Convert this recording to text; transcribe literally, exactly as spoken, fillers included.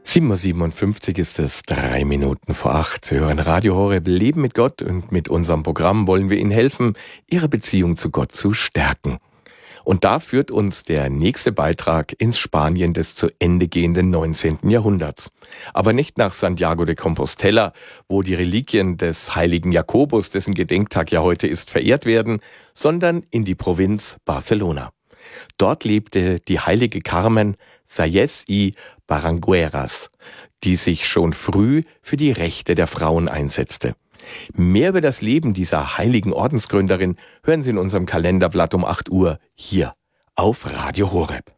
sieben Uhr siebenundfünfzig ist es, drei Minuten vor acht. Sie hören Radio Horeb, Leben mit Gott, und mit unserem Programm wollen wir Ihnen helfen, Ihre Beziehung zu Gott zu stärken. Und da führt uns der nächste Beitrag ins Spanien des zu Ende gehenden neunzehnten Jahrhunderts. Aber nicht nach Santiago de Compostela, wo die Reliquien des heiligen Jakobus, dessen Gedenktag ja heute ist, verehrt werden, sondern in die Provinz Barcelona. Dort lebte die heilige Carmen Sáenz y Barangueras, die sich schon früh für die Rechte der Frauen einsetzte. Mehr über das Leben dieser heiligen Ordensgründerin hören Sie in unserem Kalenderblatt um acht Uhr hier auf Radio Horeb.